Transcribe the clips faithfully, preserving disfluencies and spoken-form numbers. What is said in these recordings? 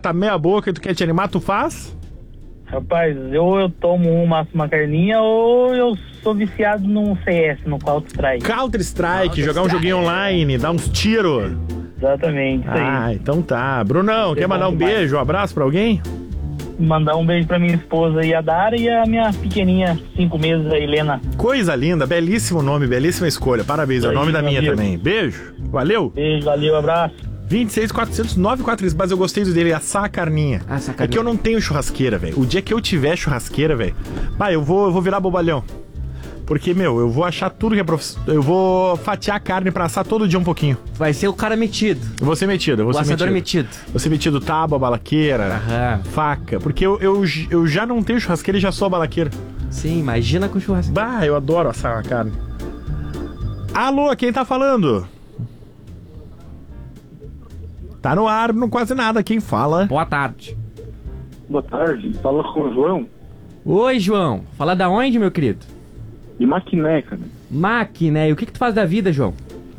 tá meia boca e tu quer te animar, tu faz? Rapaz, ou eu tomo uma, uma carninha ou eu sou viciado num C S, no Counter-Strike. Counter-Strike, jogar um joguinho online, dar uns tiros. Exatamente, isso aí. Ah, então tá. Brunão, quer mandar um beijo, um abraço pra alguém? Mandar um beijo pra minha esposa Yadara e a minha pequenininha, cinco meses, a Helena. Coisa linda, belíssimo nome, belíssima escolha. Parabéns, é o nome da minha também. Beijo, valeu. Beijo, valeu, abraço. vinte e seis, quatrocentos, novecentos e quarenta e três, mas eu gostei do dele, assar a carninha. Ah, essa É carninha. que eu não tenho churrasqueira, velho. O dia que eu tiver churrasqueira, velho, pai, eu vou, eu vou virar bobalhão. Porque, meu, eu vou achar tudo que é profissão. Eu vou fatiar a carne pra assar todo dia um pouquinho. Vai ser o cara metido. Eu vou ser metido, eu vou O ser assador metido. metido. Vou ser metido tábua, balaqueira, Aham. faca. Porque eu, eu, eu já não tenho churrasqueira e já sou a balaqueira. Sim, imagina com churrasco. Bah, eu adoro assar a carne. Alô, quem tá falando? Tá no ar, não quase nada. Quem fala? Boa tarde. Boa tarde, fala com o João, Oi, João. Fala da onde, meu querido? de Maquiné, cara. Máquina, e o que que tu faz da vida, João?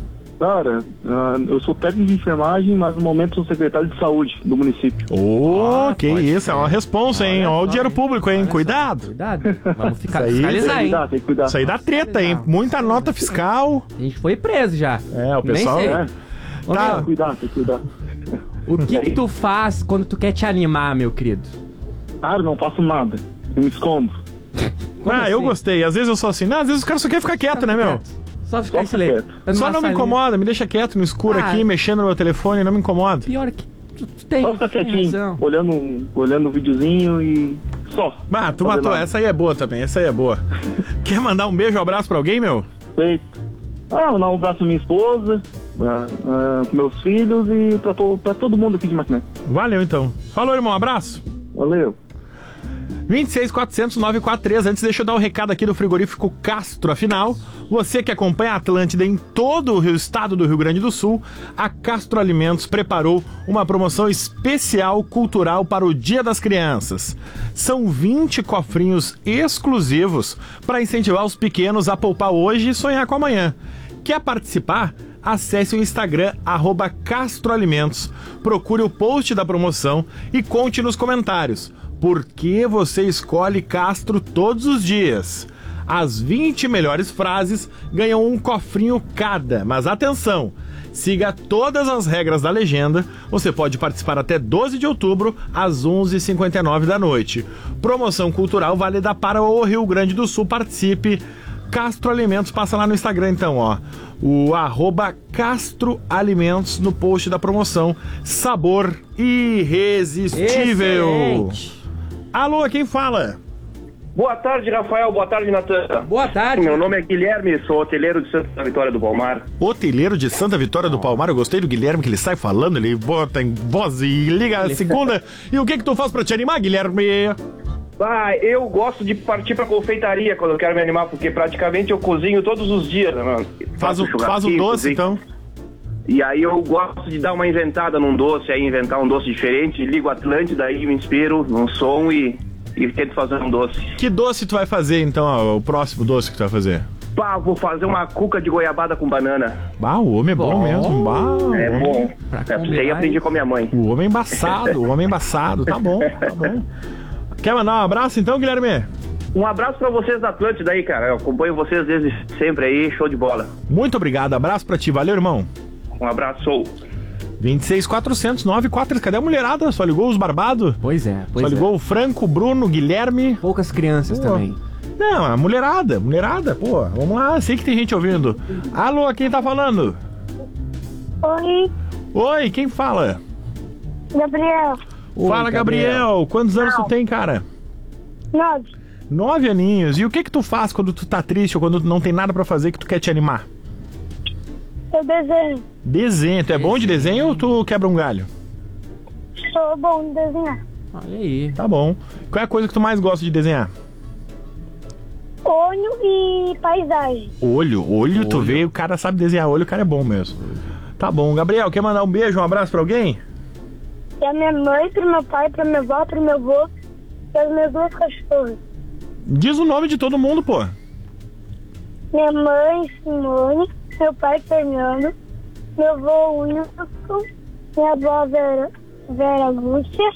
Cara, ah, eu sou técnico de enfermagem, mas no momento sou secretário de saúde do município. Ô, Ah, que pode isso, é uma responsa, hein? Olha Ó o só, dinheiro hein? público, hein? Olha só. Cuidado. Cuidado. Vamos ficar Isso aí, Tem que fiscalizar, hein? cuidar, tem que cuidar. Isso aí dá treta, hein? Muita nota fiscal. A gente foi preso já. É, o Nem pessoal- sei. É, Ô, Tá. tem meu, que cuidar, tem que cuidar. o que que tu faz quando tu quer te animar, meu querido? Cara, não faço nada, eu me escondo. Como Ah, eu assim? gostei. Às vezes eu sou assim. Não, às vezes os caras só querem ficar quieto, né, meu? Só ficar em Só silêncio. quieto. Tá numa Só não me salinha. incomoda, me deixa quieto no escuro Ah. aqui, mexendo no meu telefone, não me incomoda. Pior que tu, tu tem, Só ficar tem quietinho, razão. olhando, olhando o videozinho e só. Ah, tu Fazer matou. nada. Essa aí é boa também, essa aí é boa. Quer mandar um beijo, um abraço pra alguém, meu? Feito. Ah, mandar um abraço pra minha esposa, ah, ah, pros meus filhos e pra, to pra todo mundo aqui de Maquiné. Valeu, então. Falou, irmão, um abraço. Valeu. vinte e seis, quatrocentos, novecentos e quarenta e três. Antes, deixa eu dar o um recado aqui do frigorífico Castro. Afinal, você que acompanha a Atlântida em todo o estado do Rio Grande do Sul, a Castro Alimentos preparou uma promoção especial cultural para o Dia das Crianças. São vinte cofrinhos exclusivos para incentivar os pequenos a poupar hoje e sonhar com amanhã. Quer participar? Acesse o Instagram, arroba Castroalimentos, procure o post da promoção e conte nos comentários por que você escolhe Castro todos os dias. As vinte melhores frases ganham um cofrinho cada, mas atenção, siga todas as regras da legenda, você pode participar até doze de outubro, às onze e cinquenta e nove da noite. Promoção cultural válida para o Rio Grande do Sul, participe. Castro Alimentos, passa lá no Instagram então, ó, o arroba Castro Alimentos no post da promoção. Sabor irresistível. Excelente. Alô, quem fala? Boa tarde, Rafael. Boa tarde, Natan. Boa tarde. Meu nome é Guilherme, sou hoteleiro de Santa Vitória do Palmar. Hoteleiro de Santa Vitória do Palmar. Eu gostei do Guilherme, que ele sai falando, ele bota em voz e liga a segunda. E o que que tu faz pra te animar, Guilherme? Ah, eu gosto de partir pra confeitaria quando eu quero me animar, porque praticamente eu cozinho todos os dias, né, mano? Faz o, Faço faz o churrasquinho, doce, cozinho. então. E aí eu gosto de dar uma inventada num doce, aí inventar um doce diferente, ligo a Atlântida, aí me inspiro num som e, e tento fazer um doce. Que doce tu vai fazer, então, ó, o próximo doce que tu vai fazer? Pá, vou fazer uma cuca de goiabada com banana. Bah, o homem é bom, Bom. mesmo. Bah, É bom. Pra É, isso aí combinar, aprendi com a minha mãe. o homem embaçado, o homem embaçado. Tá bom, tá bom. Quer mandar um abraço, então, Guilherme? Um abraço pra vocês da Atlântida aí, cara. Eu acompanho vocês desde sempre aí, show de bola. Muito obrigado, abraço pra ti. Valeu, irmão. Um abraço. vinte e seis, quatrocentos, novecentos e quarenta e três. Cadê a mulherada? Só ligou os barbados? Pois é, pois Só é. ligou o Franco, o Bruno, o Guilherme. Poucas crianças Pô. também. Não, a mulherada, mulherada, pô. Vamos lá, sei que tem gente ouvindo. Alô, quem tá falando? Oi, Oi, quem fala? Gabriel. Oi, Fala, Gabriel. Quantos anos tu tem, cara? Nove. Nove aninhos. E o que que tu faz quando tu tá triste ou quando tu não tem nada pra fazer que tu quer te animar? Eu desenho. Desenho. Tu é bom de desenho ou tu quebra um galho? Sou bom de desenhar. Olha aí. Tá bom. Qual é a coisa que tu mais gosta de desenhar? Olho e paisagem. Olho. Olho, tu vê, o cara sabe desenhar olho, o cara é bom mesmo. Tá bom. Gabriel, quer mandar um beijo, um abraço pra alguém? Pra minha mãe, pro meu pai, pra minha avó, pro meu avô e as minhas duas cachorras. Diz o nome de todo mundo, pô. Minha mãe, Simone, meu pai, Fernando, meu avô, Wilson, minha avó, Vera, Vera Lúcia